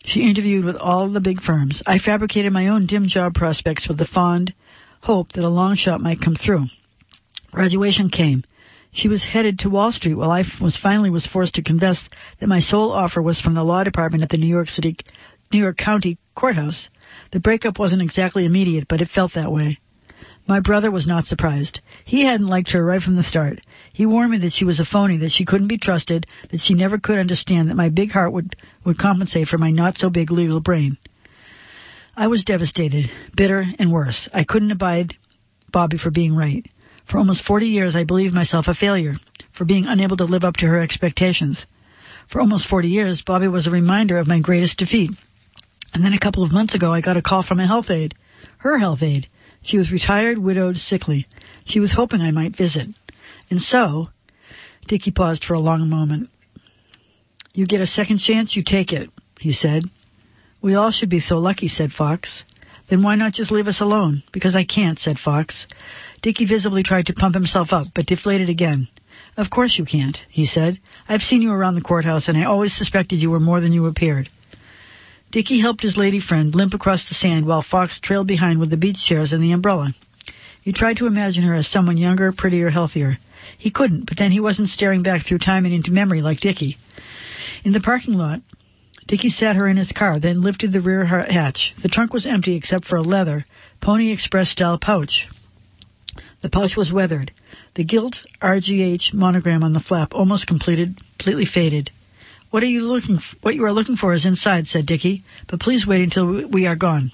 She interviewed with all the big firms. I fabricated my own dim job prospects with the fond hope that a long shot might come through. Graduation came. She was headed to Wall Street while I finally forced to confess that my sole offer was from the law department at the New York County Courthouse. The breakup wasn't exactly immediate, but it felt that way. My brother was not surprised. He hadn't liked her right from the start. He warned me that she was a phony, that she couldn't be trusted, that she never could understand, that my big heart would compensate for my not-so-big legal brain. I was devastated, bitter, and worse. I couldn't abide Bobby for being right. For almost 40 years, I believed myself a failure, for being unable to live up to her expectations. For almost 40 years, Bobby was a reminder of my greatest defeat. And then a couple of months ago, I got a call from a health aide. Her health aide. She was retired, widowed, sickly. She was hoping I might visit. And so, Dickie paused for a long moment. You get a second chance, you take it, he said. We all should be so lucky, said Fox. Then why not just leave us alone? Because I can't, said Fox. Dickie visibly tried to pump himself up, but deflated again. Of course you can't, he said. I've seen you around the courthouse, and I always suspected you were more than you appeared. Dickie helped his lady friend limp across the sand while Fox trailed behind with the beach chairs and the umbrella. He tried to imagine her as someone younger, prettier, healthier. He couldn't, but then he wasn't staring back through time and into memory like Dickie. In the parking lot, Dickie sat her in his car, then lifted the rear hatch. The trunk was empty except for a leather, Pony Express-style pouch. The pouch was weathered. The gilt RGH monogram on the flap, almost completely faded. What you are looking for is inside, said Dickie, but please wait until we are gone.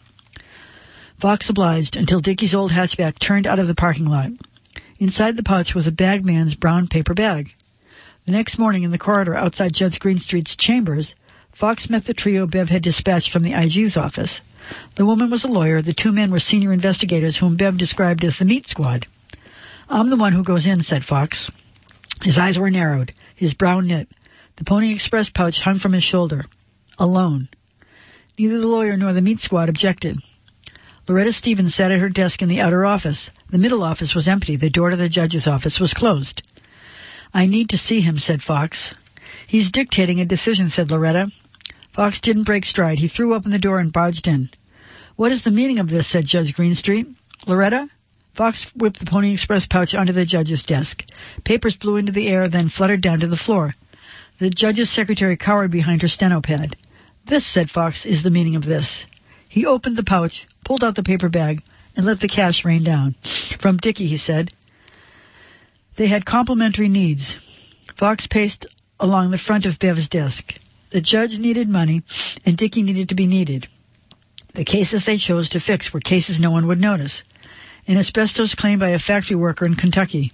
Fox obliged until Dickie's old hatchback turned out of the parking lot. Inside the pouch was a bagman's brown paper bag. The next morning in the corridor outside Judge Greenstreet's chambers, Fox met the trio Bev had dispatched from the IG's office. The woman was a lawyer. The two men were senior investigators whom Bev described as the meat squad. I'm the one who goes in, said Fox. His eyes were narrowed, his brow knit. The Pony Express pouch hung from his shoulder. Alone. Neither the lawyer nor the meat squad objected. Loretta Stevens sat at her desk in the outer office. The middle office was empty. The door to the judge's office was closed. I need to see him, said Fox. He's dictating a decision, said Loretta. Fox didn't break stride. He threw open the door and barged in. What is the meaning of this, said Judge Greenstreet. Loretta? Fox whipped the Pony Express pouch onto the judge's desk. Papers blew into the air, then fluttered down to the floor. The judge's secretary cowered behind her steno pad. This, said Fox, is the meaning of this. He opened the pouch, pulled out the paper bag, and let the cash rain down. From Dickie, he said. They had complementary needs. Fox paced along the front of Bev's desk. The judge needed money, and Dickie needed to be needed. The cases they chose to fix were cases no one would notice. An asbestos claim by a factory worker in Kentucky.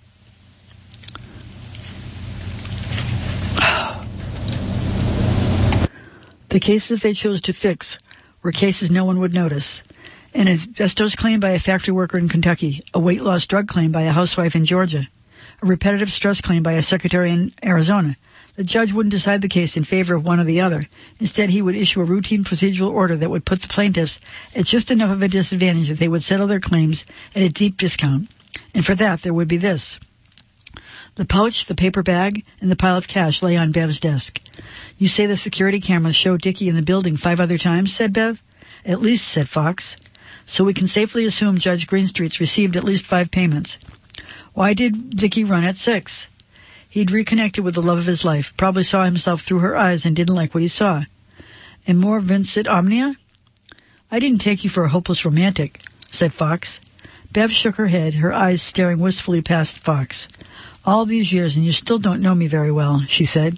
The cases they chose to fix were cases no one would notice. An asbestos claim by a factory worker in Kentucky, a weight loss drug claim by a housewife in Georgia, a repetitive stress claim by a secretary in Arizona. The judge wouldn't decide the case in favor of one or the other. Instead, he would issue a routine procedural order that would put the plaintiffs at just enough of a disadvantage that they would settle their claims at a deep discount. And for that, there would be this. The pouch, the paper bag, and the pile of cash lay on Bev's desk. You say the security cameras showed Dickie in the building 5 other times, said Bev. At least, said Fox. So we can safely assume Judge Greenstreet's received at least 5 payments. Why did Dickie run at 6? He'd reconnected with the love of his life, probably saw himself through her eyes and didn't like what he saw. And more Vincent Omnia? I didn't take you for a hopeless romantic, said Fox. Bev shook her head, her eyes staring wistfully past Fox. All these years and you still don't know me very well, she said.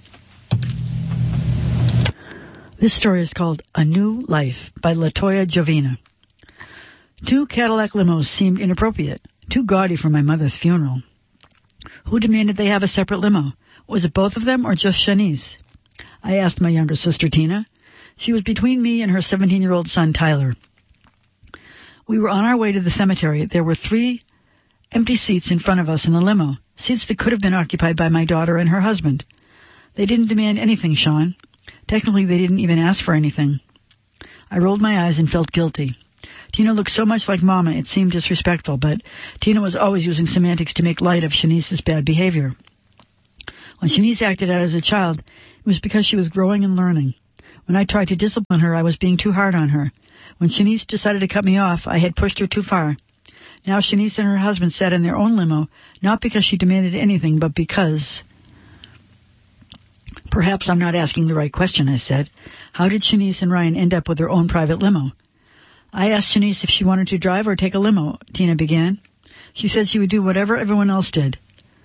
This story is called A New Life by Latoya Jovina. 2 Cadillac limos seemed inappropriate, too gaudy for my mother's funeral. Who demanded they have a separate limo? Was it both of them or just Shanice? I asked my younger sister, Tina. She was between me and her 17-year-old son, Tyler. We were on our way to the cemetery. There were 3 empty seats in front of us in the limo, seats that could have been occupied by my daughter and her husband. They didn't demand anything, Sean. Technically, they didn't even ask for anything. I rolled my eyes and felt guilty. Tina looked so much like Mama, it seemed disrespectful, but Tina was always using semantics to make light of Shanice's bad behavior. When Shanice acted out as a child, it was because she was growing and learning. When I tried to discipline her, I was being too hard on her. When Shanice decided to cut me off, I had pushed her too far. Now Shanice and her husband sat in their own limo, not because she demanded anything, but because... Perhaps I'm not asking the right question, I said. How did Shanice and Ryan end up with their own private limo? I asked Shanice if she wanted to drive or take a limo, Tina began. She said she would do whatever everyone else did,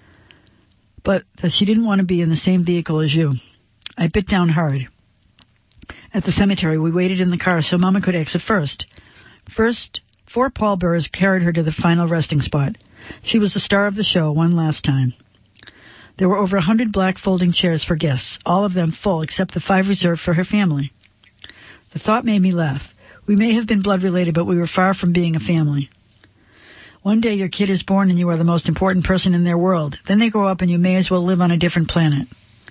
but that she didn't want to be in the same vehicle as you. I bit down hard. At the cemetery, we waited in the car so Mama could exit first. First, 4 pallbearers carried her to the final resting spot. She was the star of the show one last time. There were over 100 black folding chairs for guests, all of them full except the 5 reserved for her family. The thought made me laugh. We may have been blood related, but we were far from being a family. One day your kid is born and you are the most important person in their world. Then they grow up and you may as well live on a different planet.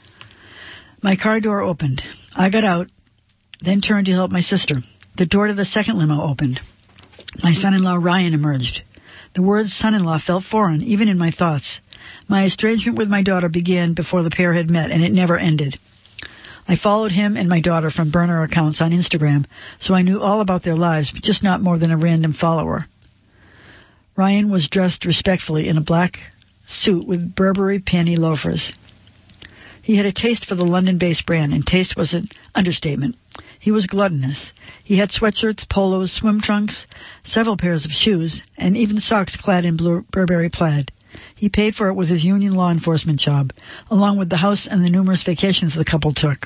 My car door opened. I got out, then turned to help my sister. The door to the second limo opened. My son-in-law Ryan emerged. The word son-in-law felt foreign, even in my thoughts. My estrangement with my daughter began before the pair had met, and it never ended. I followed him and my daughter from burner accounts on Instagram, so I knew all about their lives, but just not more than a random follower. Ryan was dressed respectfully in a black suit with Burberry panty loafers. He had a taste for the London-based brand, and taste was an understatement. He was gluttonous. He had sweatshirts, polos, swim trunks, several pairs of shoes, and even socks clad in Burberry plaid. He paid for it with his union law enforcement job, along with the house and the numerous vacations the couple took.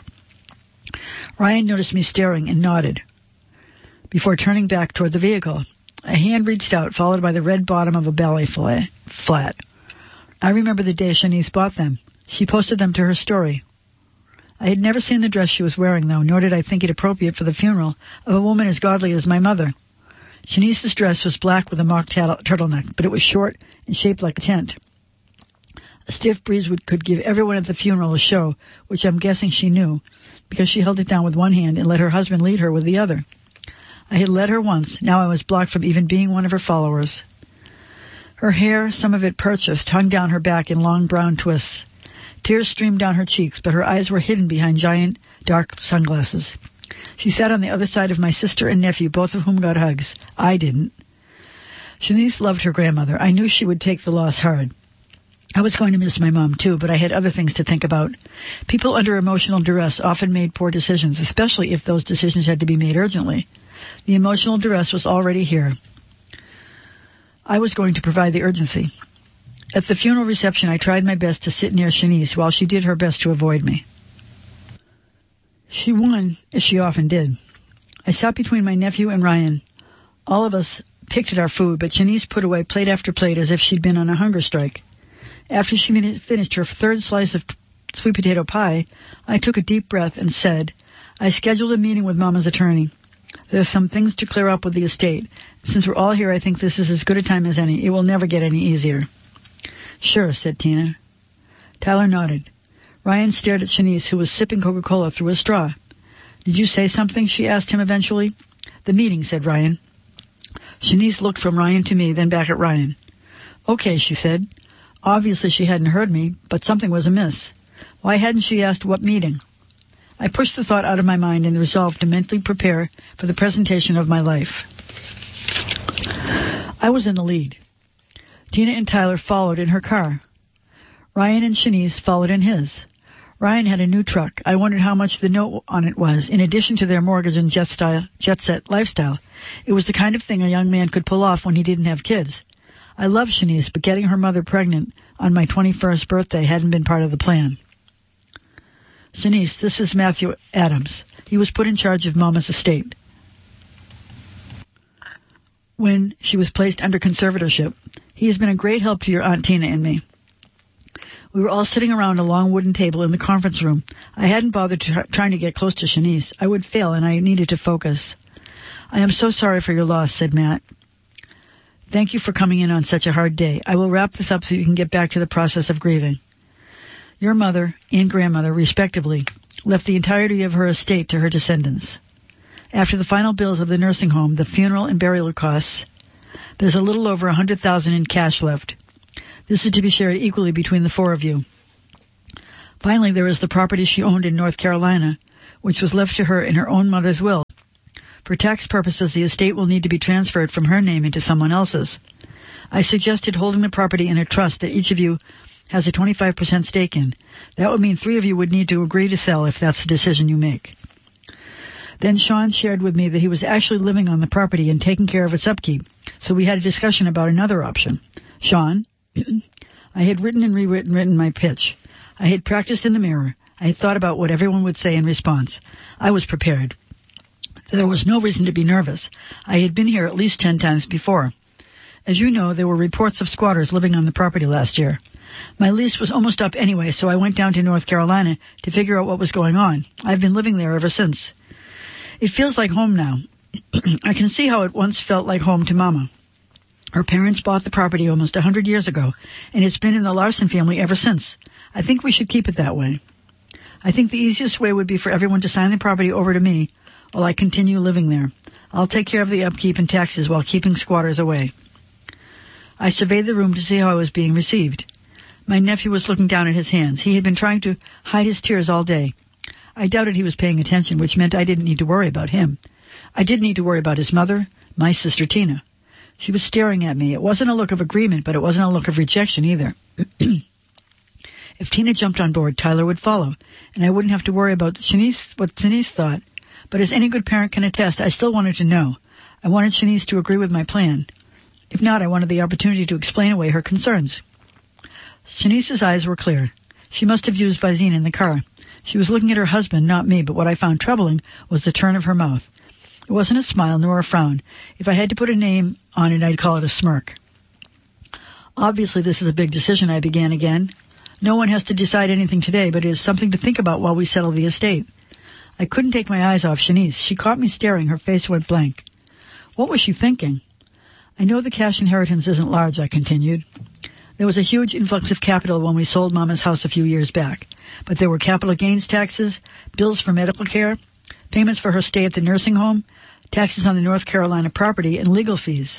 Ryan noticed me staring and nodded before turning back toward the vehicle. A hand reached out, followed by the red bottom of a ballet flat. I remember the day Shanice bought them. She posted them to her story. I had never seen the dress she was wearing, though, nor did I think it appropriate for the funeral of a woman as godly as my mother. Shanice's dress was black with a mock turtleneck, but it was short and shaped like a tent. A stiff breeze could give everyone at the funeral a show, which I'm guessing she knew, because she held it down with one hand and let her husband lead her with the other. I had led her once. Now I was blocked from even being one of her followers. Her hair, some of it purchased, hung down her back in long brown twists. Tears streamed down her cheeks, but her eyes were hidden behind giant, dark sunglasses. She sat on the other side of my sister and nephew, both of whom got hugs. I didn't. Shanice loved her grandmother. I knew she would take the loss hard. I was going to miss my mom, too, but I had other things to think about. People under emotional duress often made poor decisions, especially if those decisions had to be made urgently. The emotional duress was already here. I was going to provide the urgency. At the funeral reception, I tried my best to sit near Shanice while she did her best to avoid me. She won, as she often did. I sat between my nephew and Ryan. All of us picked at our food, but Shanice put away plate after plate as if she'd been on a hunger strike. After she finished her third slice of sweet potato pie, I took a deep breath and said, I scheduled a meeting with Mama's attorney. There's some things to clear up with the estate. Since we're all here, I think this is as good a time as any. It will never get any easier. Sure, said Tina. Tyler nodded. Ryan stared at Shanice, who was sipping Coca-Cola through a straw. Did you say something? She asked him eventually. The meeting, said Ryan. Shanice looked from Ryan to me, then back at Ryan. Okay, she said. Obviously she hadn't heard me, but something was amiss. Why hadn't she asked what meeting? I pushed the thought out of my mind and resolved to mentally prepare for the presentation of my life. I was in the lead. Tina and Tyler followed in her car. Ryan and Shanice followed in his. Ryan had a new truck. I wondered how much the note on it was, in addition to their mortgage and jet-set lifestyle. It was the kind of thing a young man could pull off when he didn't have kids. I loved Shanice, but getting her mother pregnant on my 21st birthday hadn't been part of the plan. Shanice, this is Matthew Adams. He was put in charge of Mama's estate when she was placed under conservatorship. He has been a great help to your Aunt Tina and me. We were all sitting around a long wooden table in the conference room. I hadn't bothered trying to get close to Shanice. I would fail, and I needed to focus. I am so sorry for your loss, said Matt. Thank you for coming in on such a hard day. I will wrap this up so you can get back to the process of grieving. Your mother and grandmother, respectively, left the entirety of her estate to her descendants. After the final bills of the nursing home, the funeral and burial costs, there's a little over $100,000 in cash left. This is to be shared equally between the 4 of you. Finally, there is the property she owned in North Carolina, which was left to her in her own mother's will. For tax purposes, the estate will need to be transferred from her name into someone else's. I suggested holding the property in a trust that each of you has a 25% stake in. That would mean 3 of you would need to agree to sell if that's the decision you make. Then Sean shared with me that he was actually living on the property and taking care of its upkeep, so we had a discussion about another option. Sean, I had written and rewritten my pitch. I had practiced in the mirror. I had thought about what everyone would say in response. I was prepared. There was no reason to be nervous. I had been here at least 10 times before. As you know, there were reports of squatters living on the property last year. My lease was almost up anyway, so I went down to North Carolina to figure out what was going on. I've been living there ever since. It feels like home now. I can see how it once felt like home to Mama. Her parents bought the property almost 100 years ago, and it's been in the Larson family ever since. I think we should keep it that way. I think the easiest way would be for everyone to sign the property over to me while I continue living there. I'll take care of the upkeep and taxes while keeping squatters away. I surveyed the room to see how I was being received. My nephew was looking down at his hands. He had been trying to hide his tears all day. I doubted he was paying attention, which meant I didn't need to worry about him. I did need to worry about his mother, my sister Tina. She was staring at me. It wasn't a look of agreement, but it wasn't a look of rejection either. If Tina jumped on board, Tyler would follow, and I wouldn't have to worry about what Shanice thought. But as any good parent can attest, I still wanted to know. I wanted Shanice to agree with my plan. If not, I wanted the opportunity to explain away her concerns. Shanice's eyes were clear. She must have used Visine in the car. She was looking at her husband, not me, but what I found troubling was the turn of her mouth. It wasn't a smile nor a frown. If I had to put a name on it, I'd call it a smirk. Obviously, this is a big decision, I began again. No one has to decide anything today, but it is something to think about while we settle the estate. I couldn't take my eyes off Shanice. She caught me staring. Her face went blank. What was she thinking? I know the cash inheritance isn't large, I continued. There was a huge influx of capital when we sold Mama's house a few years back. But there were capital gains taxes, bills for medical care, payments for her stay at the nursing home, taxes on the North Carolina property, and legal fees.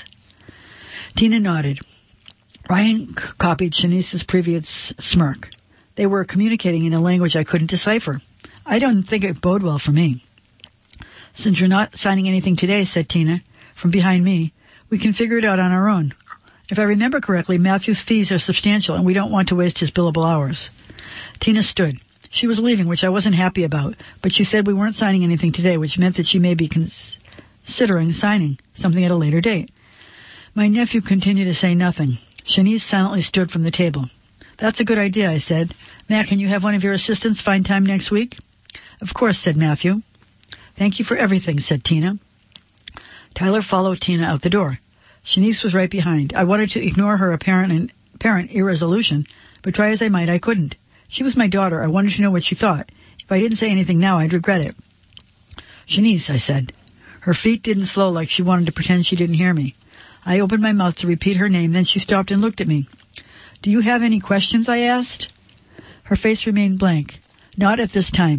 Tina nodded. Ryan copied Shanice's previous smirk. They were communicating in a language I couldn't decipher. I don't think it bode well for me. Since you're not signing anything today, said Tina, from behind me, we can figure it out on our own. If I remember correctly, Matthew's fees are substantial, and we don't want to waste his billable hours. Tina stood. She was leaving, which I wasn't happy about, but she said we weren't signing anything today, which meant that she may be considering signing something at a later date. My nephew continued to say nothing. Shanice silently stood from the table. That's a good idea, I said. Matt, can you have one of your assistants find time next week? Of course, said Matthew. Thank you for everything, said Tina. Tyler followed Tina out the door. Shanice was right behind. I wanted to ignore her apparent irresolution, but try as I might, I couldn't. She was my daughter. I wanted to know what she thought. If I didn't say anything now, I'd regret it. Shanice, I said. Her feet didn't slow like she wanted to pretend she didn't hear me. I opened my mouth to repeat her name, then she stopped and looked at me. Do you have any questions, I asked. Her face remained blank. Not at this time.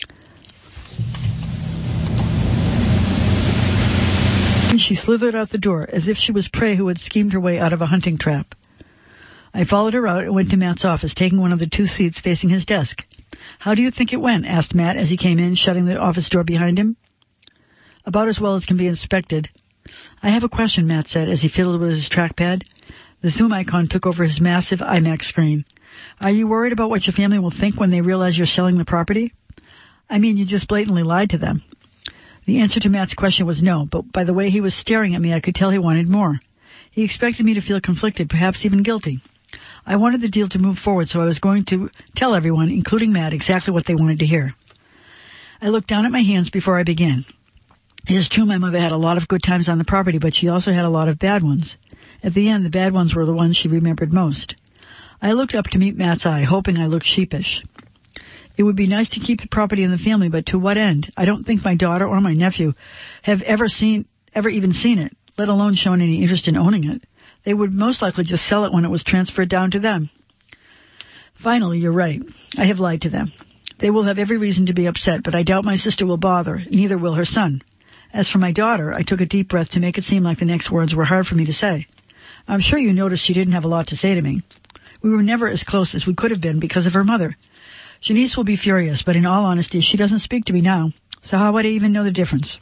And she slithered out the door, as if she was prey who had schemed her way out of a hunting trap. I followed her out and went to Matt's office, taking one of the 2 seats facing his desk. How do you think it went? Asked Matt as he came in, shutting the office door behind him. About as well as can be expected. I have a question, Matt said as he fiddled with his trackpad. The Zoom icon took over his massive iMac screen. Are you worried about what your family will think when they realize you're selling the property? I mean, you just blatantly lied to them. The answer to Matt's question was no, but by the way he was staring at me, I could tell he wanted more. He expected me to feel conflicted, perhaps even guilty. I wanted the deal to move forward, so I was going to tell everyone, including Matt, exactly what they wanted to hear. I looked down at my hands before I began. It is true my mother had a lot of good times on the property, but she also had a lot of bad ones. At the end, the bad ones were the ones she remembered most. I looked up to meet Matt's eye, hoping I looked sheepish. It would be nice to keep the property in the family, but to what end? I don't think my daughter or my nephew have ever even seen it, let alone shown any interest in owning it. They would most likely just sell it when it was transferred down to them. Finally, you're right. I have lied to them. They will have every reason to be upset, but I doubt my sister will bother, neither will her son. As for my daughter, I took a deep breath to make it seem like the next words were hard for me to say. I'm sure you noticed she didn't have a lot to say to me. We were never as close as we could have been because of her mother. Janice will be furious, but in all honesty, she doesn't speak to me now, so how would I even know the difference?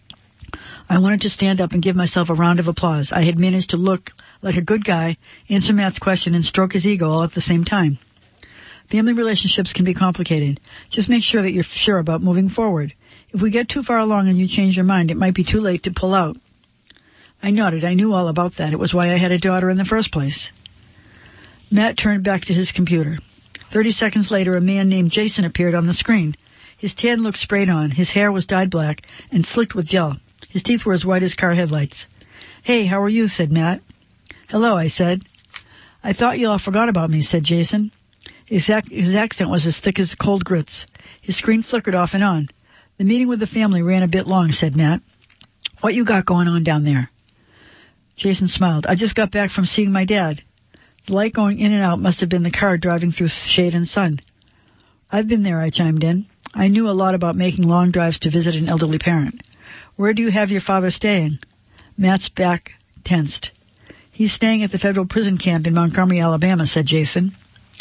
I wanted to stand up and give myself a round of applause. I had managed to look like a good guy, answer Matt's question, and stroke his ego all at the same time. Family relationships can be complicated. Just make sure that you're sure about moving forward. If we get too far along and you change your mind, it might be too late to pull out. I nodded. I knew all about that. It was why I had a daughter in the first place. Matt turned back to his computer. 30 seconds later, a man named Jason appeared on the screen. His tan looked sprayed on. His hair was dyed black and slicked with gel. His teeth were as white as car headlights. "Hey, how are you?" said Matt. "Hello," I said. "I thought you all forgot about me," said Jason. His accent was as thick as cold grits. His screen flickered off and on. "The meeting with the family ran a bit long," said Matt. "What you got going on down there?" Jason smiled. "I just got back from seeing my dad." The light going in and out must have been the car driving through shade and sun. "I've been there," I chimed in. I knew a lot about making long drives to visit an elderly parent. "Where do you have your father staying?" Matt's back tensed. "He's staying at the federal prison camp in Montgomery, Alabama," said Jason.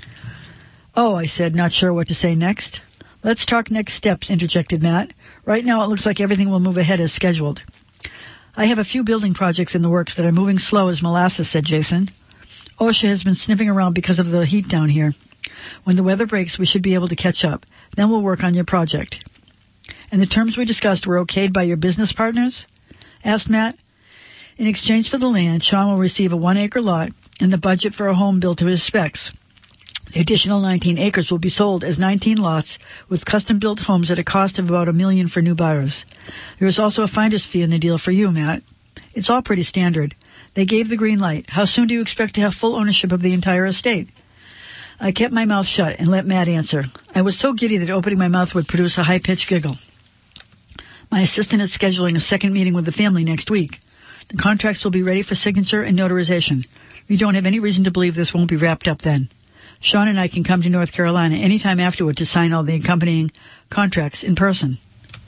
"Oh," I said, not sure what to say next. "Let's talk next steps," interjected Matt. "Right now it looks like everything will move ahead as scheduled." "I have a few building projects in the works that are moving slow as molasses," said Jason. "OSHA has been sniffing around because of the heat down here. When the weather breaks, we should be able to catch up. Then we'll work on your project." "And the terms we discussed were okayed by your business partners?" asked Matt. "In exchange for the land, Sean will receive a 1-acre lot and the budget for a home built to his specs. The additional 19 acres will be sold as 19 lots with custom-built homes at a cost of about $1 million for new buyers. There is also a finder's fee in the deal for you, Matt. It's all pretty standard. They gave the green light. How soon do you expect to have full ownership of the entire estate?" I kept my mouth shut and let Matt answer. I was so giddy that opening my mouth would produce a high-pitched giggle. "My assistant is scheduling a second meeting with the family next week. The contracts will be ready for signature and notarization. We don't have any reason to believe this won't be wrapped up then. Sean and I can come to North Carolina any time afterward to sign all the accompanying contracts in person."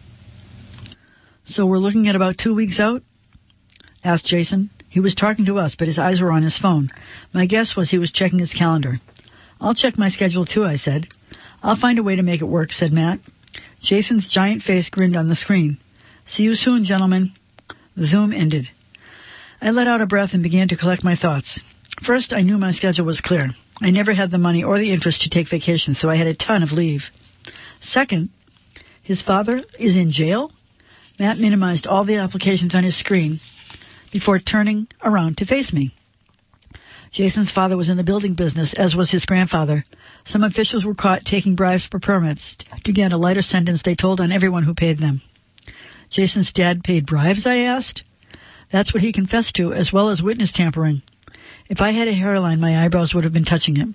"So we're looking at about 2 weeks out?" asked Jason. He was talking to us, but his eyes were on his phone. My guess was he was checking his calendar. "I'll check my schedule too," I said. "I'll find a way to make it work," said Matt. Jason's giant face grinned on the screen. "See you soon, gentlemen." The Zoom ended. I let out a breath and began to collect my thoughts. First, I knew my schedule was clear. I never had the money or the interest to take vacations, so I had a ton of leave. Second, his father is in jail? Matt minimized all the applications on his screen before turning around to face me. Jason's father was in the building business, as was his grandfather. Some officials were caught taking bribes for permits to get a lighter sentence, they told on everyone who paid them. Jason's dad paid bribes, I asked. That's what he confessed to, as well as witness tampering. If I had a hairline, my eyebrows would have been touching it.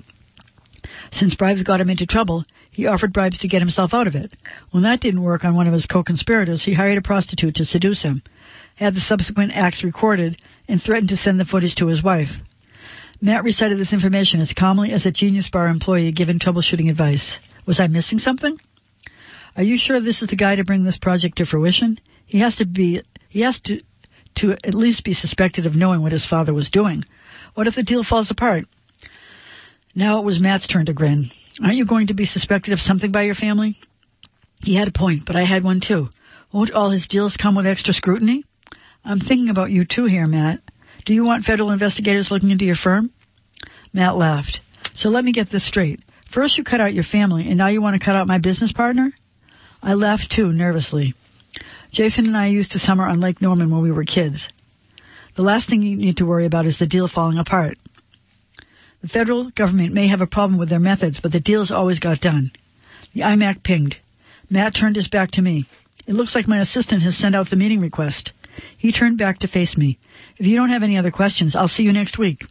Since bribes got him into trouble, he offered bribes to get himself out of it. When that didn't work on one of his co-conspirators, he hired a prostitute to seduce him, had the subsequent acts recorded, and threatened to send the footage to his wife. Matt recited this information as calmly as a Genius Bar employee given troubleshooting advice. Was I missing something? "Are you sure this is the guy to bring this project to fruition? He has to at least be suspected of knowing what his father was doing. What if the deal falls apart?" Now it was Matt's turn to grin. "Aren't you going to be suspected of something by your family?" He had a point, but I had one too. Won't all his deals come with extra scrutiny? "I'm thinking about you too here, Matt. Do you want federal investigators looking into your firm?" Matt laughed. "So let me get this straight. First you cut out your family, and now you want to cut out my business partner?" I laughed too, nervously. Jason and I used to summer on Lake Norman when we were kids. The last thing you need to worry about is the deal falling apart. The federal government may have a problem with their methods, but the deals always got done. The iMac pinged. Matt turned his back to me. "It looks like my assistant has sent out the meeting request." He turned back to face me. "If you don't have any other questions, I'll see you next week."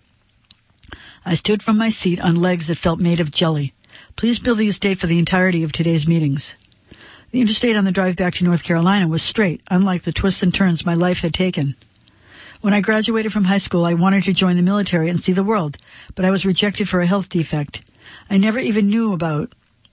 I stood from my seat on legs that felt made of jelly. Please bill the estate for the entirety of today's meetings. The interstate on the drive back to North Carolina was straight, unlike the twists and turns my life had taken. When I graduated from high school, I wanted to join the military and see the world, but I was rejected for a health defect I never even knew about.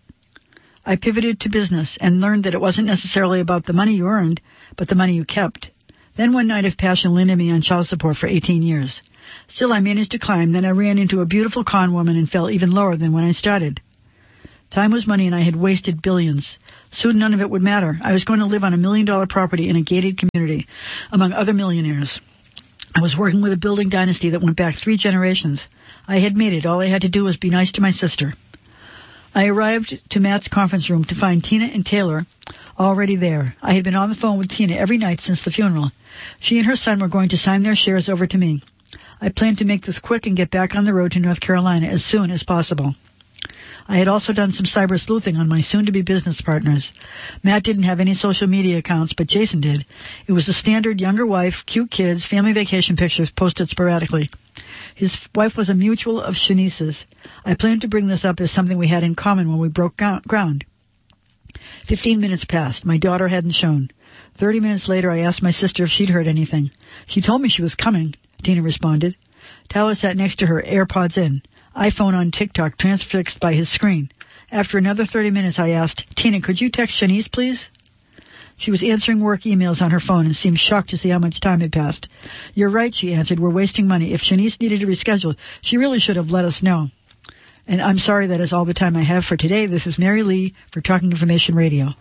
I pivoted to business and learned that it wasn't necessarily about the money you earned, but the money you kept. Then one night of passion landed me on child support for 18 years. Still, I managed to climb. Then I ran into a beautiful con woman and fell even lower than when I started. Time was money and I had wasted billions. Soon none of it would matter. I was going to live on $1 million property in a gated community among other millionaires. I was working with a building dynasty that went back 3 generations. I had made it. All I had to do was be nice to my sister. I arrived to Matt's conference room to find Tina and Taylor already there. I had been on the phone with Tina every night since the funeral. She and her son were going to sign their shares over to me. I planned to make this quick and get back on the road to North Carolina as soon as possible. I had also done some cyber sleuthing on my soon-to-be business partners. Matt didn't have any social media accounts, but Jason did. It was the standard younger wife, cute kids, family vacation pictures posted sporadically. His wife was a mutual of Shanice's. I planned to bring this up as something we had in common when we broke ground. 15 minutes passed. My daughter hadn't shown. 30 minutes later, I asked my sister if she'd heard anything. She told me she was coming, Tina responded. Tyler sat next to her, AirPods in, iPhone on TikTok, transfixed by his screen. After another 30 minutes, I asked, Tina, could you text Shanice, please? She was answering work emails on her phone and seemed shocked to see how much time had passed. You're right, she answered. We're wasting money. If Shanice needed to reschedule, she really should have let us know. And I'm sorry that is all the time I have for today. This is Mary Lee for Talking Information Radio.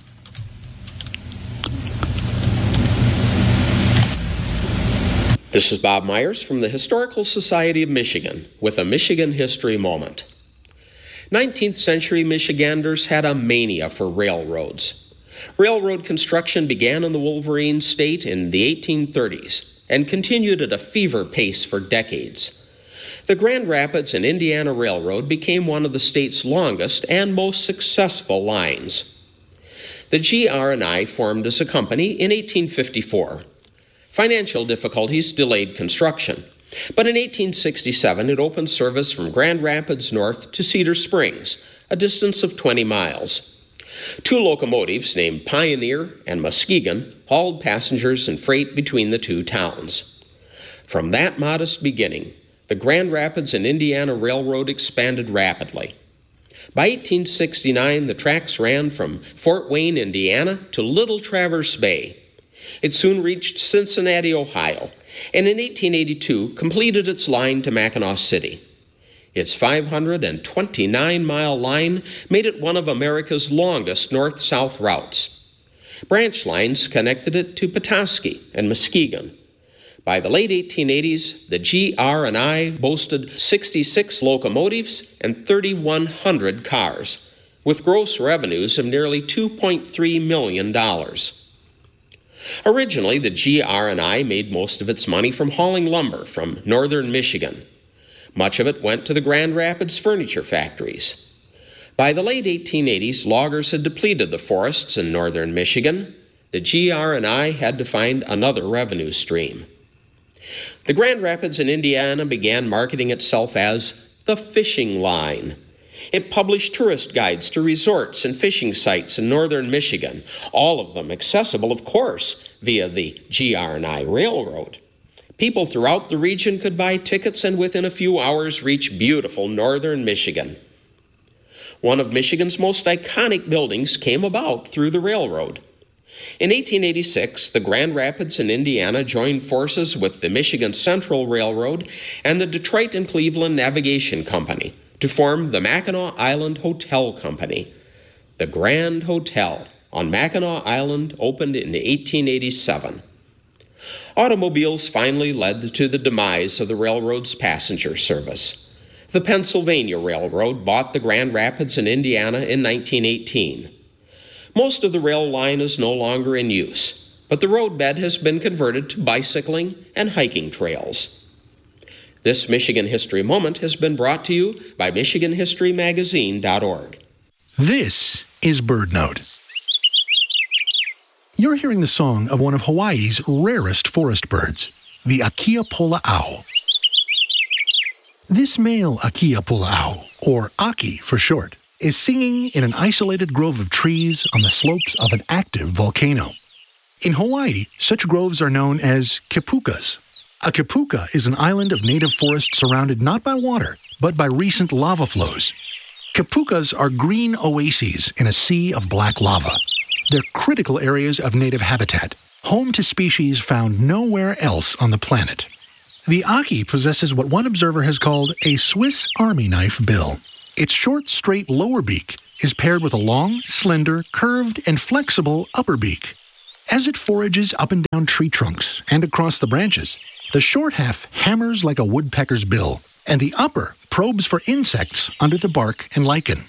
This is Bob Myers from the Historical Society of Michigan with a Michigan History Moment. 19th century Michiganders had a mania for railroads. Railroad construction began in the Wolverine State in the 1830s and continued at a fever pace for decades. The Grand Rapids and Indiana Railroad became one of the state's longest and most successful lines. The GR&I formed as a company in 1854. Financial difficulties delayed construction, but in 1867 it opened service from Grand Rapids north to Cedar Springs, a distance of 20 miles. 2 locomotives named Pioneer and Muskegon hauled passengers and freight between the 2 towns. From that modest beginning, the Grand Rapids and Indiana Railroad expanded rapidly. By 1869, the tracks ran from Fort Wayne, Indiana, to Little Traverse Bay. It soon reached Cincinnati, Ohio, and in 1882 completed its line to Mackinac City. Its 529-mile line made it one of America's longest north-south routes. Branch lines connected it to Petoskey and Muskegon. By the late 1880s, the GR&I boasted 66 locomotives and 3,100 cars, with gross revenues of nearly $2.3 million. Originally, the GR&I made most of its money from hauling lumber from northern Michigan. Much of it went to the Grand Rapids furniture factories. By the late 1880s, loggers had depleted the forests in northern Michigan. The GR&I had to find another revenue stream. The Grand Rapids in Indiana began marketing itself as the fishing line. It published tourist guides to resorts and fishing sites in northern Michigan, all of them accessible, of course, via the GR&I Railroad. People throughout the region could buy tickets and within a few hours reach beautiful northern Michigan. One of Michigan's most iconic buildings came about through the railroad. In 1886, the Grand Rapids and Indiana joined forces with the Michigan Central Railroad and the Detroit and Cleveland Navigation Company to form the Mackinac Island Hotel Company. The Grand Hotel on Mackinac Island opened in 1887. Automobiles finally led to the demise of the railroad's passenger service. The Pennsylvania Railroad bought the Grand Rapids in Indiana in 1918. Most of the rail line is no longer in use, but the roadbed has been converted to bicycling and hiking trails. This Michigan History Moment has been brought to you by MichiganHistoryMagazine.org. This is BirdNote. You're hearing the song of one of Hawaii's rarest forest birds, the Akiapula owl. This male Akiapula owl, or Aki for short, is singing in an isolated grove of trees on the slopes of an active volcano. In Hawaii, such groves are known as kipukas. A kipuka is an island of native forest surrounded not by water, but by recent lava flows. Kipukas are green oases in a sea of black lava. They're critical areas of native habitat, home to species found nowhere else on the planet. The Aki possesses what one observer has called a Swiss Army knife bill. Its short, straight lower beak is paired with a long, slender, curved, and flexible upper beak. As it forages up and down tree trunks and across the branches, the short half hammers like a woodpecker's bill, and the upper probes for insects under the bark and lichen.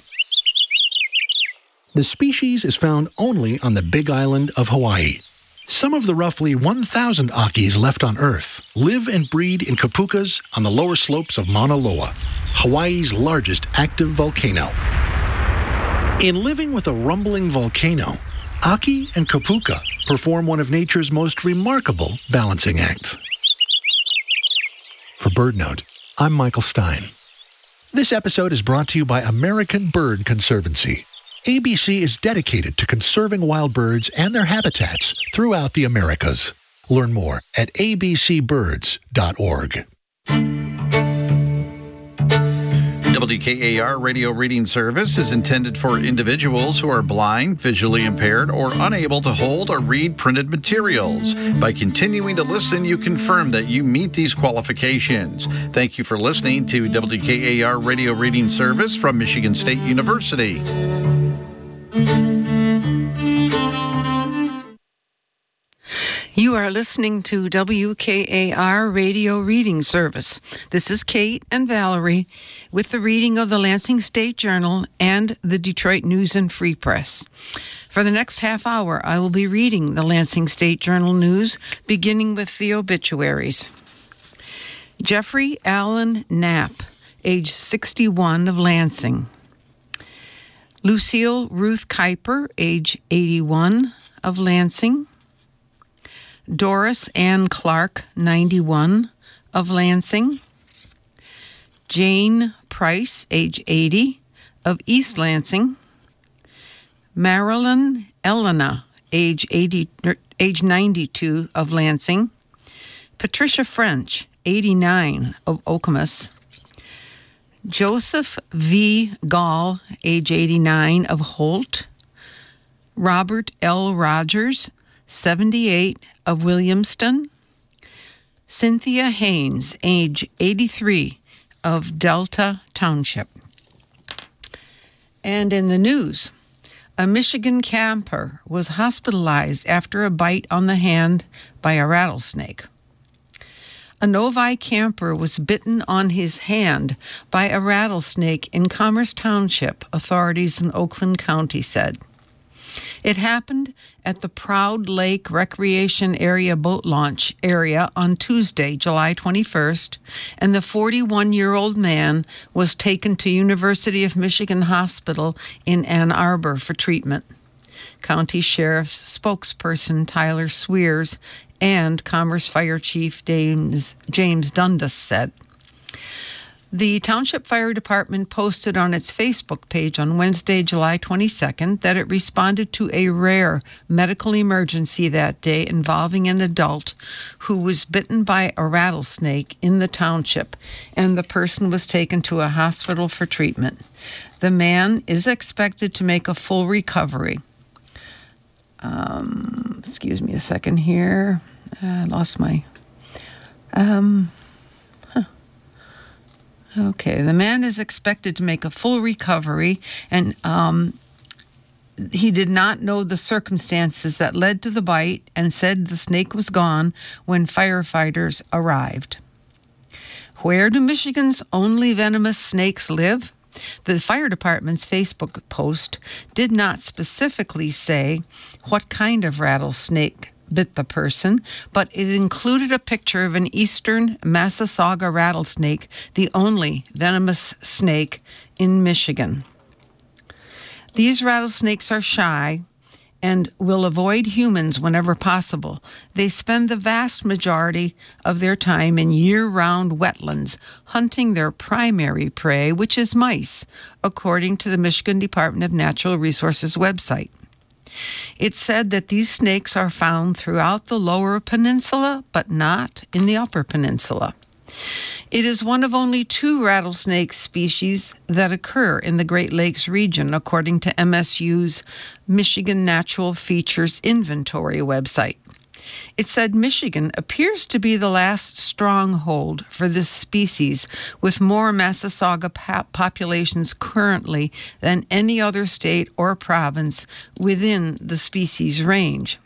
The species is found only on the Big Island of Hawaii. Some of the roughly 1,000 Akis left on Earth live and breed in kapukas on the lower slopes of Mauna Loa, Hawaii's largest active volcano. In living with a rumbling volcano, Aki and kapuka perform one of nature's most remarkable balancing acts. For BirdNote, I'm Michael Stein. This episode is brought to you by American Bird Conservancy. ABC is dedicated to conserving wild birds and their habitats throughout the Americas. Learn more at abcbirds.org. WKAR Radio Reading Service is intended for individuals who are blind, visually impaired, or unable to hold or read printed materials. By continuing to listen, you confirm that you meet these qualifications. Thank you for listening to WKAR Radio Reading Service from Michigan State University. You are listening to WKAR Radio Reading Service. This is Kate and Valerie with the reading of the Lansing State Journal and the Detroit News and Free Press. For the next half hour, I will be reading the Lansing State Journal news, beginning with the obituaries. Jeffrey Allen Knapp, age 61, of Lansing. Lucille Ruth Kuiper, age 81, of Lansing. Doris Ann Clark, 91, of Lansing. Jane Price, age 80, of East Lansing. Marilyn Elena, age 92, of Lansing. Patricia French, 89, of Okemos. Joseph V. Gall, age 89, of Holt. Robert L. Rogers, 78, of Williamston. Cynthia Haynes, age 83, of Delta Township. And in the news, a Michigan camper was hospitalized after a bite on the hand by a rattlesnake. A Novi camper was bitten on his hand by a rattlesnake in Commerce Township, authorities in Oakland County said. It happened at the Proud Lake Recreation Area boat launch area on Tuesday, July 21st, and the 41-year-old man was taken to University of Michigan Hospital in Ann Arbor for treatment. County Sheriff's spokesperson Tyler Swears and Commerce Fire Chief James Dundas said. The Township Fire Department posted on its Facebook page on Wednesday, July 22nd, that it responded to a rare medical emergency that day involving an adult who was bitten by a rattlesnake in the township, and the person was taken to a hospital for treatment. The man is expected to make a full recovery. Excuse me a second here. I lost my... Okay, the man is expected to make a full recovery, and he did not know the circumstances that led to the bite and said the snake was gone when firefighters arrived. Where do Michigan's only venomous snakes live? The fire department's Facebook post did not specifically say what kind of rattlesnake bit the person, but it included a picture of an eastern Massasauga rattlesnake, the only venomous snake in Michigan. These rattlesnakes are shy and will avoid humans whenever possible. They spend the vast majority of their time in year-round wetlands, hunting their primary prey, which is mice, according to the Michigan Department of Natural Resources website. It said that these snakes are found throughout the lower peninsula, but not in the upper peninsula. It is one of only 2 rattlesnake species that occur in the Great Lakes region, according to MSU's Michigan Natural Features Inventory website. It said Michigan appears to be the last stronghold for this species, with more Massasauga populations currently than any other state or province within the species range.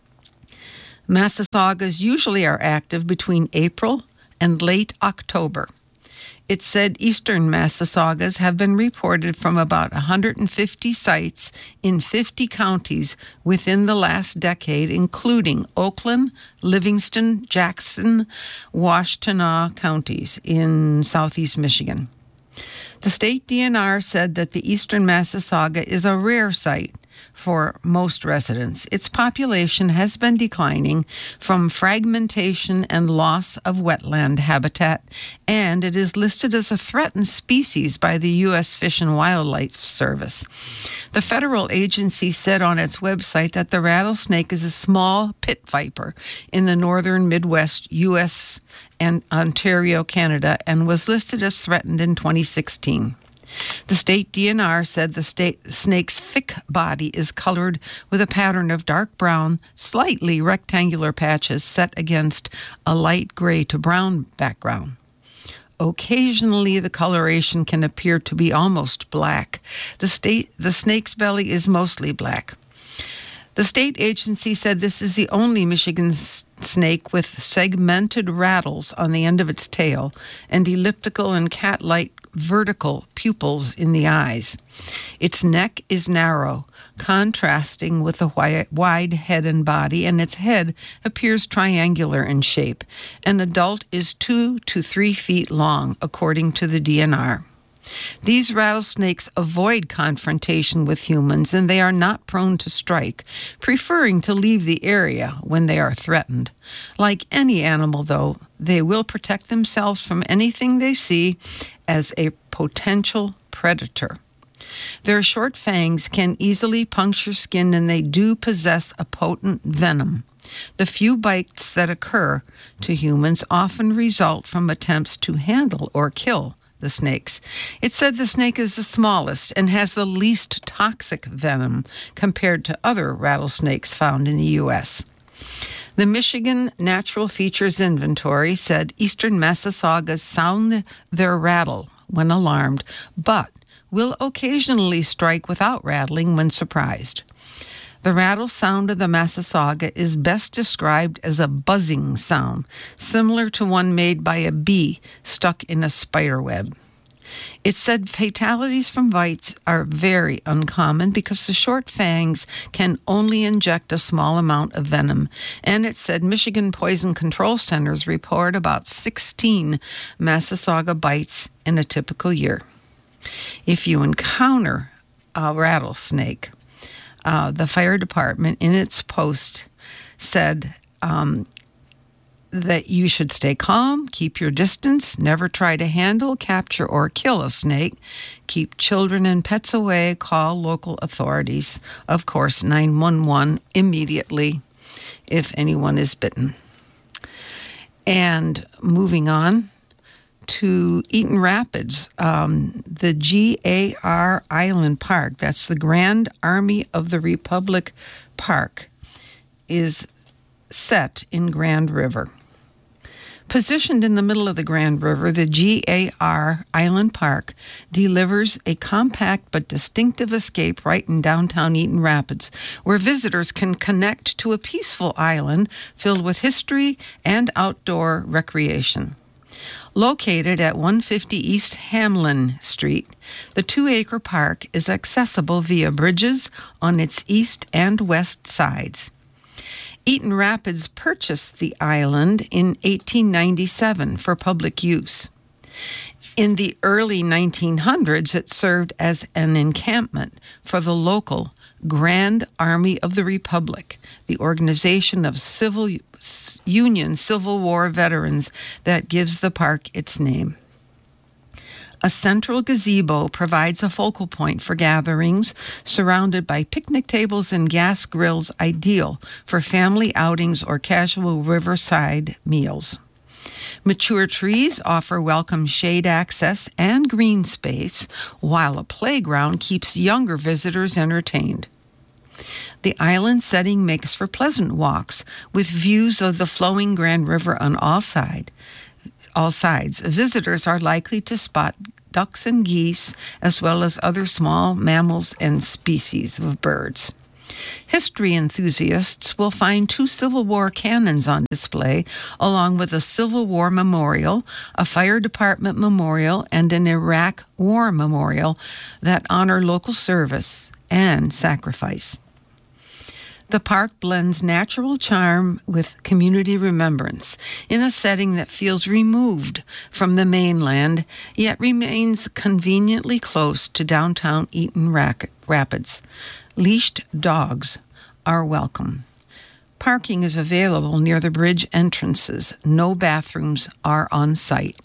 Massasaugas usually are active between April and late October. It said eastern Massasaugas have been reported from about 150 sites in 50 counties within the last decade, including Oakland, Livingston, Jackson, Washtenaw counties in southeast Michigan. The state DNR said that the eastern Massasauga is a rare site for most residents. Its population has been declining from fragmentation and loss of wetland habitat, and it is listed as a threatened species by the U.S. Fish and Wildlife Service. The federal agency said on its website that the rattlesnake is a small pit viper in the northern Midwest U.S. and Ontario, Canada, and was listed as threatened in 2016. The state DNR said the snake's thick body is colored with a pattern of dark brown, slightly rectangular patches set against a light gray to brown background. Occasionally, the coloration can appear to be almost black. The snake's belly is mostly black. The state agency said this is the only Michigan snake with segmented rattles on the end of its tail and elliptical and cat-like vertical pupils in the eyes. Its neck is narrow, contrasting with the wide head and body, and its head appears triangular in shape. An adult is 2 to 3 feet long, according to the DNR. These rattlesnakes avoid confrontation with humans, and they are not prone to strike, preferring to leave the area when they are threatened. Like any animal, though, they will protect themselves from anything they see as a potential predator. Their short fangs can easily puncture skin, and they do possess a potent venom. The few bites that occur to humans often result from attempts to handle or kill the snakes. It said the snake is the smallest and has the least toxic venom compared to other rattlesnakes found in the U.S. The Michigan Natural Features Inventory said eastern Massasaugas sound their rattle when alarmed, but will occasionally strike without rattling when surprised. The rattle sound of the Massasauga is best described as a buzzing sound, similar to one made by a bee stuck in a spider web. It said fatalities from bites are very uncommon because the short fangs can only inject a small amount of venom, and it said Michigan Poison Control Centers report about 16 Massasauga bites in a typical year. If you encounter a rattlesnake, the fire department in its post said that you should stay calm, keep your distance, never try to handle, capture, or kill a snake, keep children and pets away, call local authorities, of course 911 immediately if anyone is bitten. And moving on to Eaton Rapids, the GAR Island Park, that's the Grand Army of the Republic Park, is set in Grand River. Positioned in the middle of the Grand River, the GAR Island Park delivers a compact but distinctive escape right in downtown Eaton Rapids, where visitors can connect to a peaceful island filled with history and outdoor recreation. Located at 150 East Hamlin Street, the 2-acre park is accessible via bridges on its east and west sides. Eaton Rapids purchased the island in 1897 for public use. In the early 1900s, it served as an encampment for the local Grand Army of the Republic, the organization of Union Civil War veterans that gives the park its name. A central gazebo provides a focal point for gatherings, surrounded by picnic tables and gas grills, ideal for family outings or casual riverside meals. Mature trees offer welcome shade access and green space, while a playground keeps younger visitors entertained. The island setting makes for pleasant walks with views of the flowing Grand River on all sides. Visitors are likely to spot ducks and geese, as well as other small mammals and species of birds. History enthusiasts will find 2 Civil War cannons on display, along with a Civil War memorial, a fire department memorial, and an Iraq War memorial that honor local service and sacrifice. The park blends natural charm with community remembrance in a setting that feels removed from the mainland, yet remains conveniently close to downtown Eaton Rapids. Leashed dogs are welcome. Parking is available near the bridge entrances. No bathrooms are on site.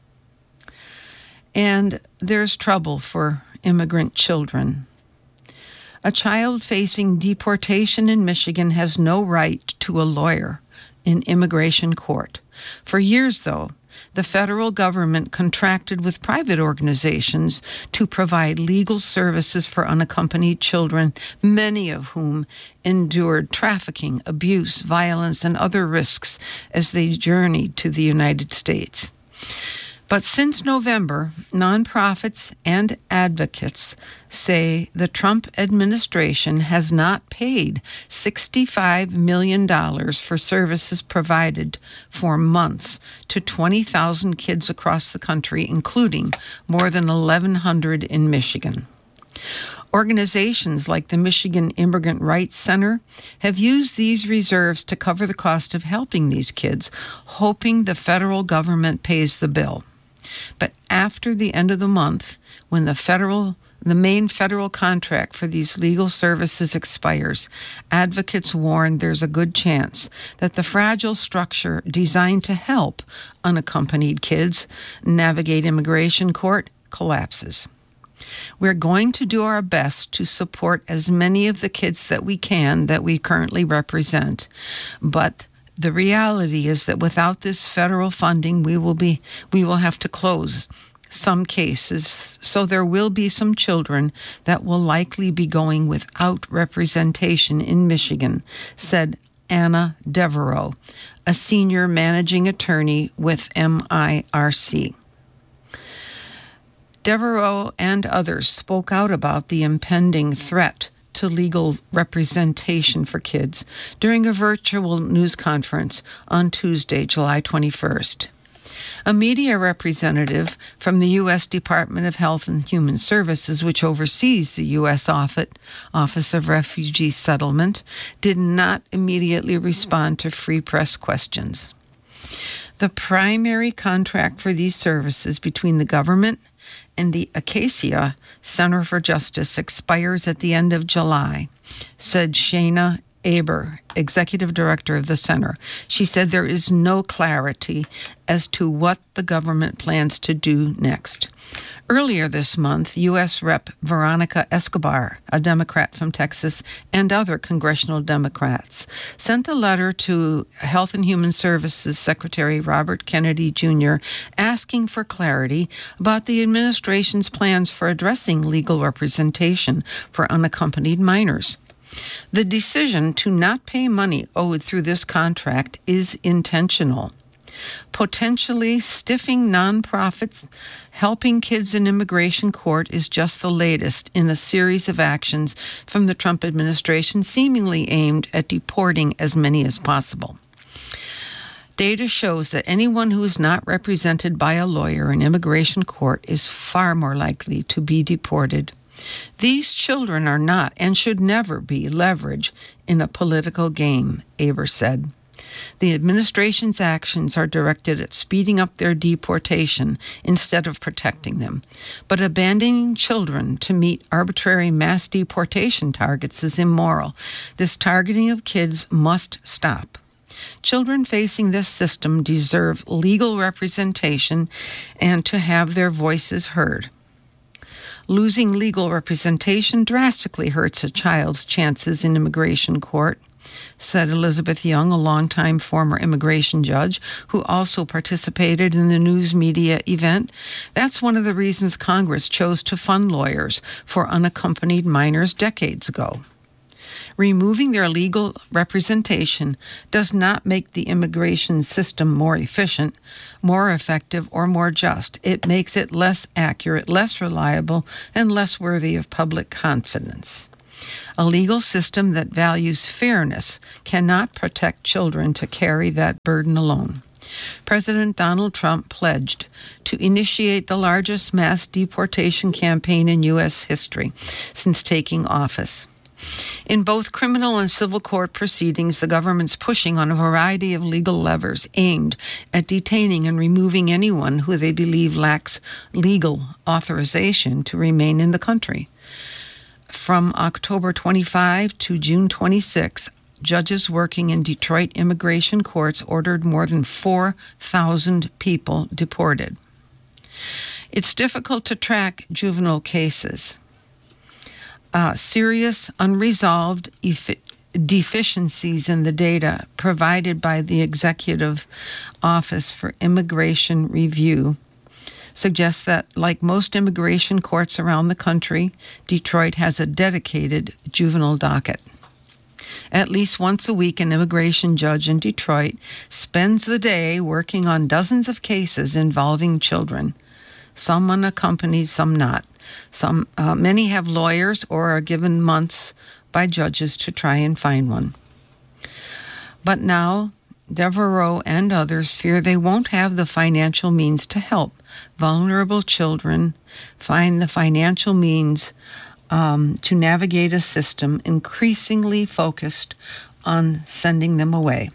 And there's trouble for immigrant children. A child facing deportation in Michigan has no right to a lawyer in immigration court. For years, though, the federal government contracted with private organizations to provide legal services for unaccompanied children, many of whom endured trafficking, abuse, violence, and other risks as they journeyed to the United States. But since November, nonprofits and advocates say the Trump administration has not paid $65 million for services provided for months to 20,000 kids across the country, including more than 1,100 in Michigan. Organizations like the Michigan Immigrant Rights Center have used these reserves to cover the cost of helping these kids, hoping the federal government pays the bill. But after the end of the month, when the main federal contract for these legal services expires, advocates warn there's a good chance that the fragile structure designed to help unaccompanied kids navigate immigration court collapses. We're going to do our best to support as many of the kids that we can that we currently represent, but the reality is that without this federal funding, we will have to close some cases, so there will be some children that will likely be going without representation in Michigan, said Anna Devereaux, a senior managing attorney with MIRC. Devereaux and others spoke out about the impending threat to legal representation for kids during a virtual news conference on Tuesday, July 21st. A media representative from the U.S. Department of Health and Human Services, which oversees the U.S. Office of Refugee Settlement, did not immediately respond to Free Press questions. The primary contract for these services between the government and the Acacia Center for Justice expires at the end of July, said Shana Aber, executive director of the center. She said there is no clarity as to what the government plans to do next. Earlier this month, U.S. Rep. Veronica Escobar, a Democrat from Texas, and other congressional Democrats, sent a letter to Health and Human Services Secretary Robert Kennedy Jr. asking for clarity about the administration's plans for addressing legal representation for unaccompanied minors. The decision to not pay money owed through this contract is intentional. Potentially stiffing nonprofits helping kids in immigration court is just the latest in a series of actions from the Trump administration seemingly aimed at deporting as many as possible. Data shows that anyone who is not represented by a lawyer in immigration court is far more likely to be deported. These children are not and should never be leverage in a political game, Aber said. The administration's actions are directed at speeding up their deportation instead of protecting them. But abandoning children to meet arbitrary mass deportation targets is immoral. This targeting of kids must stop. Children facing this system deserve legal representation and to have their voices heard. Losing legal representation drastically hurts a child's chances in immigration court, said Elizabeth Young, a longtime former immigration judge who also participated in the news media event. That's one of the reasons Congress chose to fund lawyers for unaccompanied minors decades ago. Removing their legal representation does not make the immigration system more efficient, more effective, or more just. It makes it less accurate, less reliable, and less worthy of public confidence. A legal system that values fairness cannot protect children to carry that burden alone. President Donald Trump pledged to initiate the largest mass deportation campaign in U.S. history since taking office. In both criminal and civil court proceedings, the government's pushing on a variety of legal levers aimed at detaining and removing anyone who they believe lacks legal authorization to remain in the country. From October 25 to June 26, judges working in Detroit immigration courts ordered more than 4,000 people deported. It's difficult to track juvenile cases. Serious unresolved deficiencies in the data provided by the Executive Office for Immigration Review suggests that, like most immigration courts around the country, Detroit has a dedicated juvenile docket. At least once a week, an immigration judge in Detroit spends the day working on dozens of cases involving children, some unaccompanied, some not. Many have lawyers or are given months by judges to try and find one. But now, Devereaux and others fear they won't have the financial means to help vulnerable children find the financial means to navigate a system increasingly focused on sending them away.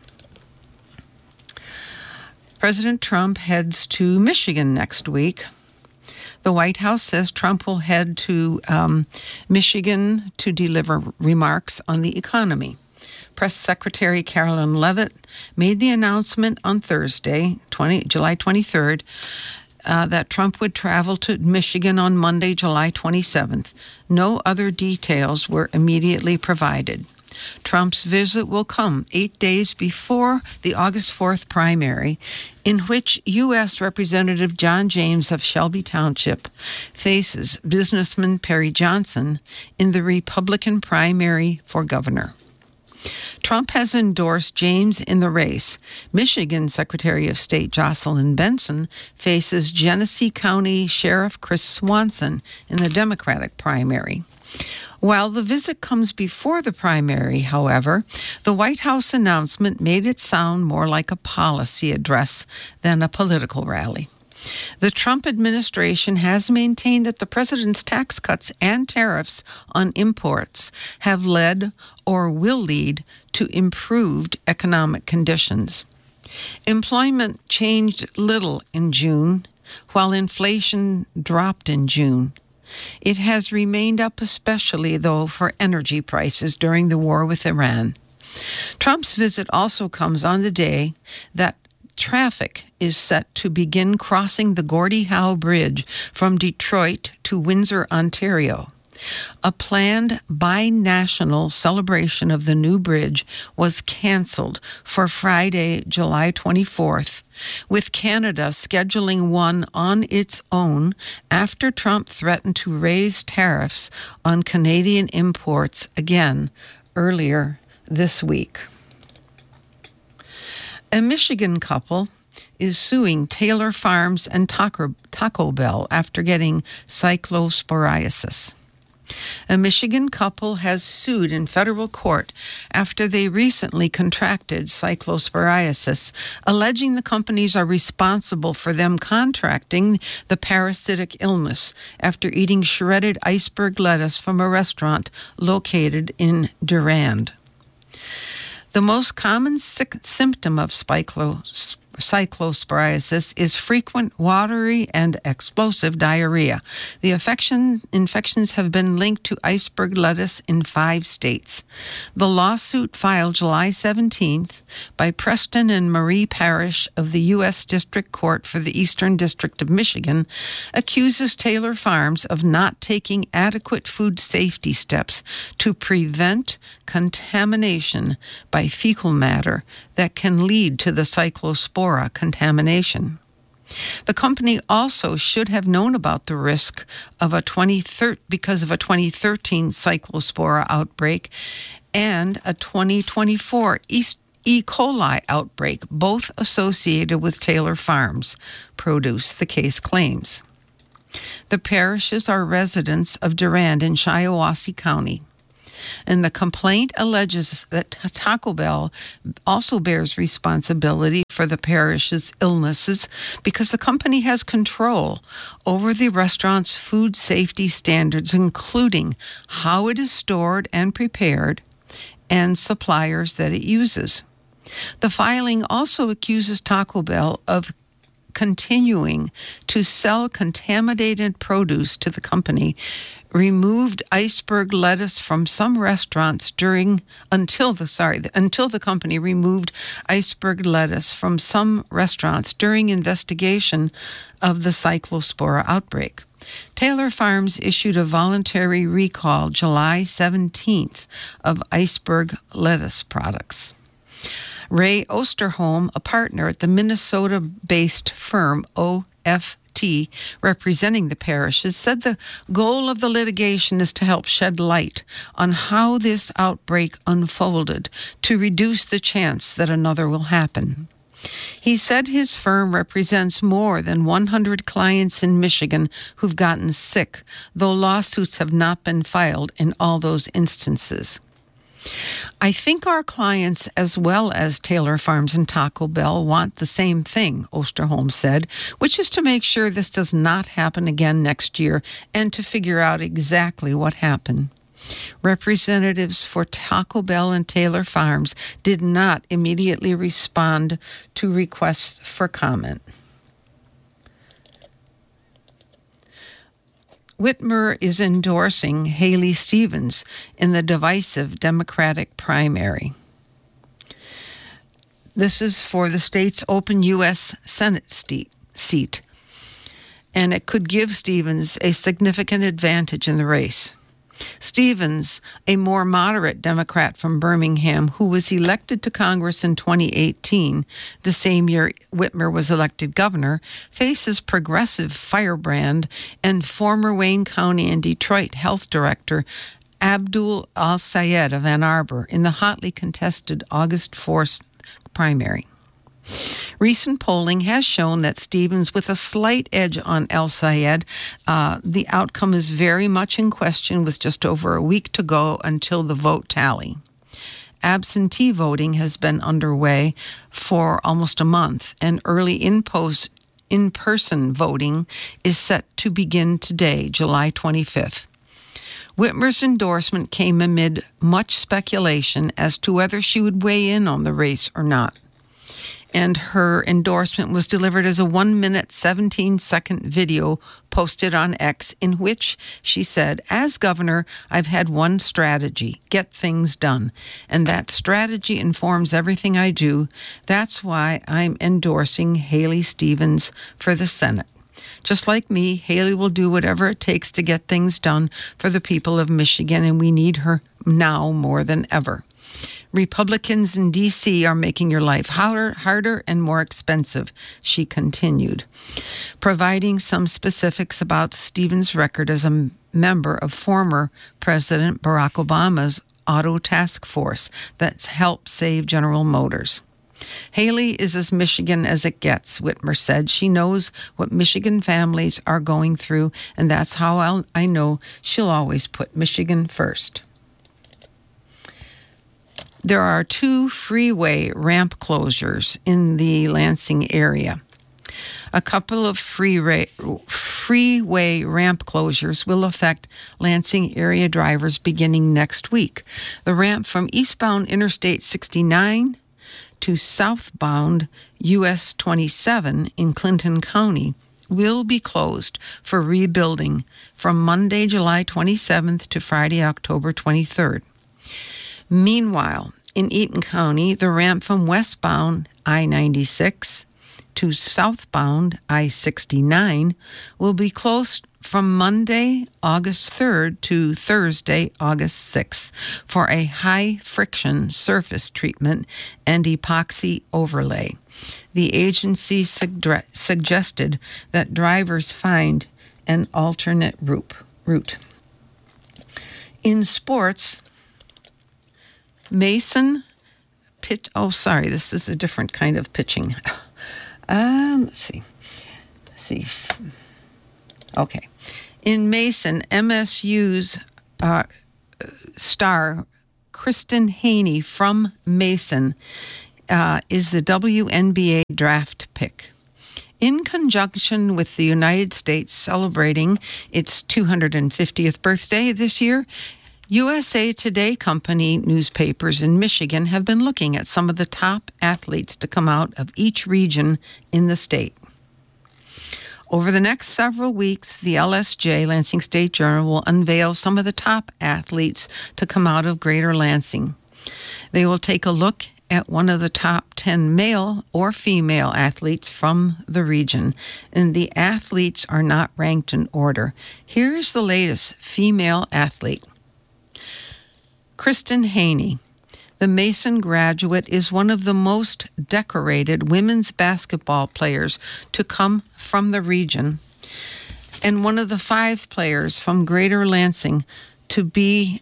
President Trump heads to Michigan next week. The White House says Trump will head to Michigan to deliver remarks on the economy. Press Secretary Carolyn Leavitt made the announcement on Thursday, July 23rd, that Trump would travel to Michigan on Monday, July 27th. No other details were immediately provided. Trump's visit will come 8 days before the August 4th primary, in which U.S. Representative John James of Shelby Township faces businessman Perry Johnson in the Republican primary for governor. Trump has endorsed James in the race. Michigan Secretary of State Jocelyn Benson faces Genesee County Sheriff Chris Swanson in the Democratic primary. While the visit comes before the primary, however, the White House announcement made it sound more like a policy address than a political rally. The Trump administration has maintained that the president's tax cuts and tariffs on imports have led or will lead to improved economic conditions. Employment changed little in June, while inflation dropped in June. It has remained up especially, though, for energy prices during the war with Iran. Trump's visit also comes on the day that traffic is set to begin crossing the Gordie Howe Bridge from Detroit to Windsor, Ontario. A planned bi-national celebration of the new bridge was canceled for Friday, July 24th, with Canada scheduling one on its own after Trump threatened to raise tariffs on Canadian imports again earlier this week. A Michigan couple is suing Taylor Farms and Taco Bell after getting cyclosporiasis. A Michigan couple has sued in federal court after they recently contracted cyclosporiasis, alleging the companies are responsible for them contracting the parasitic illness after eating shredded iceberg lettuce from a restaurant located in Durand. The most common symptom of cyclosporiasis is frequent watery and explosive diarrhea. The infections have been linked to iceberg lettuce in 5 states. The lawsuit filed July 17th by Preston and Marie Parrish of the U.S. District Court for the Eastern District of Michigan accuses Taylor Farms of not taking adequate food safety steps to prevent contamination by fecal matter that can lead to the cyclospora contamination. The company also should have known about the risk of because of a 2013 cyclospora outbreak and a 2024 E. coli outbreak, both associated with Taylor Farms produce, the case claims. The parishes are residents of Durand in Shiawassee County, and the complaint alleges that Taco Bell also bears responsibility for the parish's illnesses because the company has control over the restaurant's food safety standards, including how it is stored and prepared and suppliers that it uses. The filing also accuses Taco Bell of continuing to sell contaminated produce to the company, removed iceberg lettuce from some restaurants until the company removed iceberg lettuce from some restaurants during investigation of the Cyclospora outbreak. Taylor Farms issued a voluntary recall July 17th of iceberg lettuce products. Ray Osterholm, a partner at the Minnesota-based firm OFT representing the parishes, said the goal of the litigation is to help shed light on how this outbreak unfolded to reduce the chance that another will happen. He said his firm represents more than 100 clients in Michigan who've gotten sick, though lawsuits have not been filed in all those instances. I think our clients, as well as Taylor Farms and Taco Bell, want the same thing, Osterholm said, which is to make sure this does not happen again next year and to figure out exactly what happened. Representatives for Taco Bell and Taylor Farms did not immediately respond to requests for comment. Whitmer is endorsing Haley Stevens in the divisive Democratic primary. This is for the state's open U.S. Senate seat, and it could give Stevens a significant advantage in the race. Stevens, a more moderate Democrat from Birmingham who was elected to Congress in 2018, the same year Whitmer was elected governor, faces progressive firebrand and former Wayne County and Detroit Health Director Abdul Al-Sayed of Ann Arbor in the hotly contested August 4th primary. Recent polling has shown that Stevens with a slight edge on Al-Sayed. The outcome is very much in question with just over a week to go until the vote tally. Absentee voting has been underway for almost a month, and early in-person voting is set to begin today, July 25th. Whitmer's endorsement came amid much speculation as to whether she would weigh in on the race or not. And her endorsement was delivered as a 1-minute, 17-second video posted on X in which she said, "As governor, I've had one strategy, get things done. And that strategy informs everything I do. That's why I'm endorsing Haley Stevens for the Senate. Just like me, Haley will do whatever it takes to get things done for the people of Michigan, and we need her now more than ever. Republicans in D.C. are making your life harder and more expensive," she continued, providing some specifics about Stevens' record as a member of former President Barack Obama's auto task force that's helped save General Motors. Haley is as Michigan as it gets, Whitmer said. She knows what Michigan families are going through, and that's how I know she'll always put Michigan first. There are 2 freeway ramp closures in the Lansing area. A couple of freeway ramp closures will affect Lansing area drivers beginning next week. The ramp from eastbound Interstate 69 to southbound US 27 in Clinton County will be closed for rebuilding from Monday, July 27th to Friday, October 23rd. Meanwhile, in Eaton County, the ramp from westbound I-96 to southbound I-69 will be closed from Monday, August 3rd to Thursday, August 6th for a high-friction surface treatment and epoxy overlay. The agency suggested that drivers find an alternate route. In sports, Mason pitch. Oh, sorry, this is a different kind of pitching. Let's see. Okay. In Mason, MSU's star Kristen Haney from Mason is the WNBA draft pick. In conjunction with the United States celebrating its 250th birthday this year, USA Today Company newspapers in Michigan have been looking at some of the top athletes to come out of each region in the state. Over the next several weeks, the LSJ, Lansing State Journal, will unveil some of the top athletes to come out of Greater Lansing. They will take a look at one of the top 10 male or female athletes from the region, and the athletes are not ranked in order. Here's the latest female athlete. Kristen Haney, the Mason graduate, is one of the most decorated women's basketball players to come from the region, and one of the 5 players from Greater Lansing to be,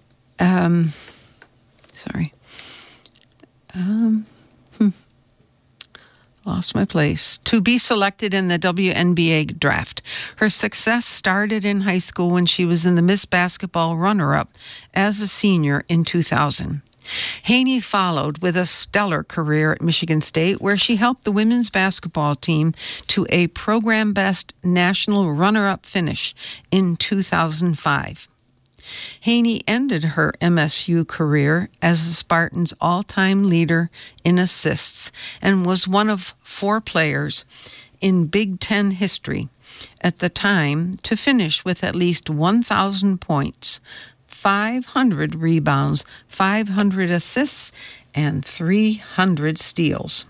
lost my place, to be selected in the WNBA draft. Her success started in high school when she was in the Miss Basketball runner-up as a senior in 2000. Haney followed with a stellar career at Michigan State, where she helped the women's basketball team to a program-best national runner-up finish in 2005. Haney ended her MSU career as the Spartans' all-time leader in assists and was one of 4 players in Big Ten history at the time to finish with at least 1,000 points, 500 rebounds, 500 assists, and 300 steals.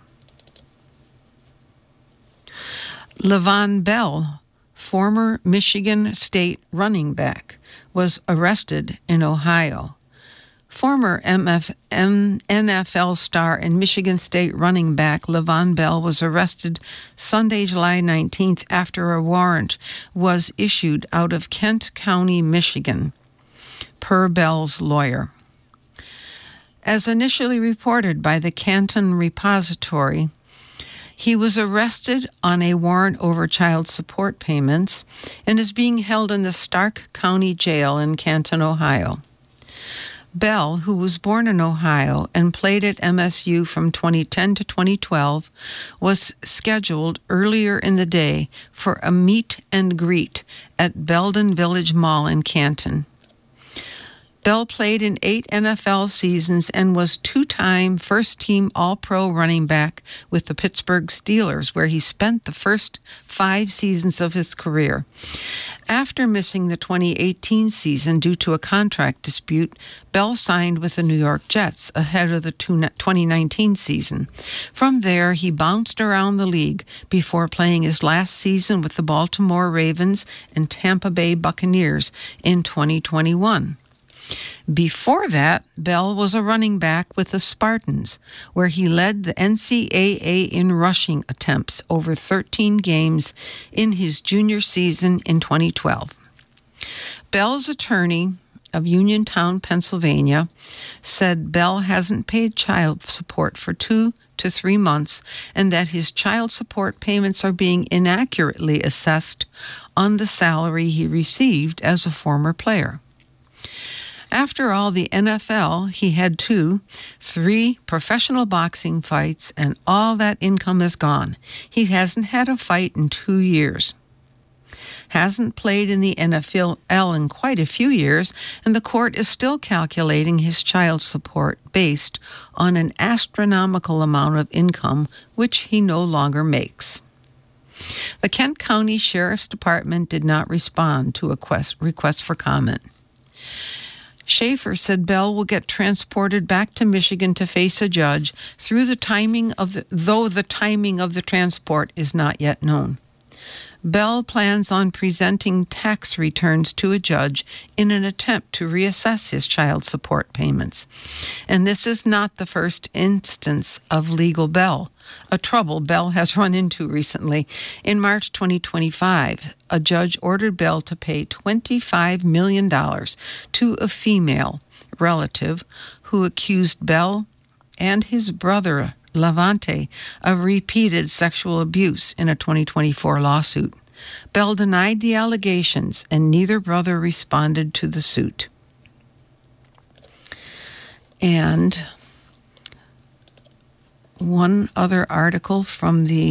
Levon Bell, former Michigan State running back, was arrested in Ohio. Former NFL star and Michigan State running back Levon Bell was arrested Sunday, July 19th after a warrant was issued out of Kent County, Michigan, per Bell's lawyer. As initially reported by the Canton Repository, he was arrested on a warrant over child support payments and is being held in the Stark County Jail in Canton, Ohio. Bell, who was born in Ohio and played at MSU from 2010 to 2012, was scheduled earlier in the day for a meet and greet at Belden Village Mall in Canton. Bell played in 8 NFL seasons and was 2-time first-team All-Pro running back with the Pittsburgh Steelers, where he spent the first 5 seasons of his career. After missing the 2018 season due to a contract dispute, Bell signed with the New York Jets ahead of the 2019 season. From there, he bounced around the league before playing his last season with the Baltimore Ravens and Tampa Bay Buccaneers in 2021. Before that, Bell was a running back with the Spartans, where he led the NCAA in rushing attempts over 13 games in his junior season in 2012. Bell's attorney of Uniontown, Pennsylvania, said Bell hasn't paid child support for 2 to 3 months and that his child support payments are being inaccurately assessed on the salary he received as a former player. After all, the NFL, he had 3 professional boxing fights, and all that income is gone. He hasn't had a fight in 2 years. Hasn't played in the NFL in quite a few years, and the court is still calculating his child support based on an astronomical amount of income, which he no longer makes. The Kent County Sheriff's Department did not respond to a request for comment. Schaefer said Bell will get transported back to Michigan to face a judge though the timing of the transport is not yet known. Bell plans on presenting tax returns to a judge in an attempt to reassess his child support payments. And this is not the first instance of legal trouble Bell has run into recently. In March 2025, a judge ordered Bell to pay $25 million to a female relative who accused Bell and his brother Levante of repeated sexual abuse in a 2024 lawsuit. Bell denied the allegations, and neither brother responded to the suit. And one other article from the